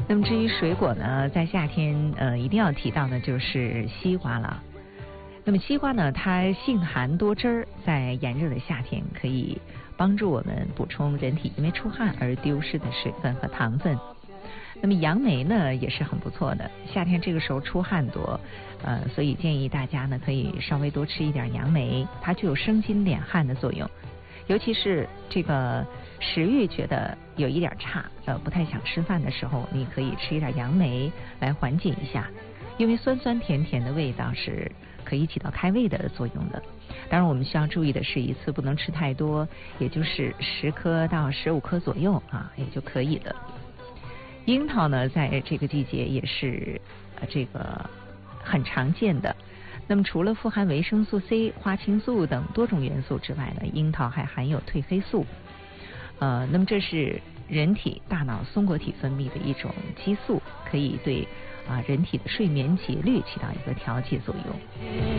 那么至于水果呢，在夏天一定要提到的就是西瓜了。那么西瓜呢，它性寒多汁儿，在炎热的夏天可以帮助我们补充人体因为出汗而丢失的水分和糖分。那么杨梅呢也是很不错的，夏天这个时候出汗多，所以建议大家呢可以稍微多吃一点杨梅，它具有生津敛汗的作用。尤其是这个食欲觉得有一点差，不太想吃饭的时候，你可以吃一点杨梅来缓解一下，因为酸酸甜甜的味道是可以起到开胃的作用的。当然我们需要注意的是，一次不能吃太多，也就是10颗到15颗左右啊，也就可以了。樱桃呢，在这个季节也是这个很常见的。那么除了富含维生素 C、花青素等多种元素之外呢，樱桃还含有褪黑素。那么这是人体大脑松果体分泌的一种激素，可以对人体的睡眠节律起到一个调节作用。